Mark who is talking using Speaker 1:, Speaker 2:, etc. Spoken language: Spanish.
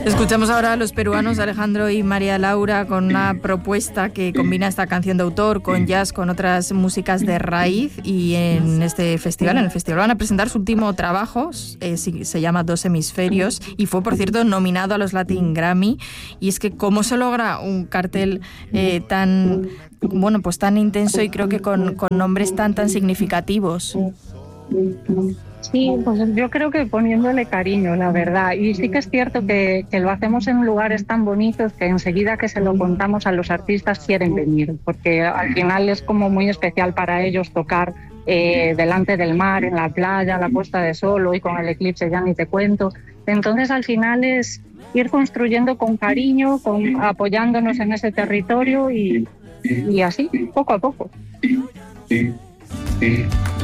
Speaker 1: Escuchamos ahora a los peruanos Alejandro y María Laura con una propuesta que combina esta canción de autor con jazz, con otras músicas de raíz, y en este festival, en el festival van a presentar su último trabajo, se llama Dos Hemisferios, y fue, por cierto, nominado a los Latin Grammy. Y es que cómo se logra un cartel tan intenso y creo que con nombres tan significativos.
Speaker 2: Sí, pues yo creo que poniéndole cariño, la verdad. Y sí que es cierto que lo hacemos en lugares tan bonitos que enseguida que se lo contamos a los artistas quieren venir, porque al final es como muy especial para ellos tocar delante del mar, en la playa, la puesta de sol, hoy con el eclipse ya ni te cuento. Entonces al final es ir construyendo con cariño, apoyándonos en ese territorio y así, poco a poco.
Speaker 3: Sí.